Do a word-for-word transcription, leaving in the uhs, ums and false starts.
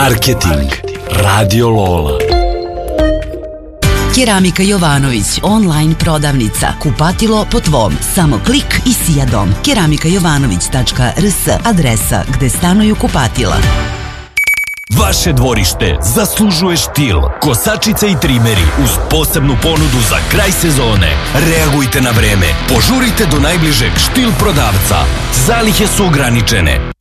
Marketing. Radio Lola. Keramika Jovanović, online prodavnica. Kupatilo po tvom. Samo klik i sija dom. keramika jovanović tačka r s, adresa gde stanuju kupatila. Vaše dvorište zaslužuje štil. Kosačice i trimeri uz posebnu ponudu za kraj sezone. Reagujte na vreme. Požurite do najbližeg štil prodavca. Zalihe su ograničene.